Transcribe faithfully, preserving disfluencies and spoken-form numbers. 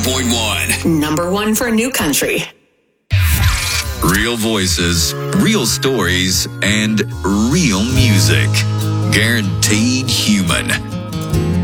point one. Number one for new country. Real voices, real stories, and real music. Guaranteed human.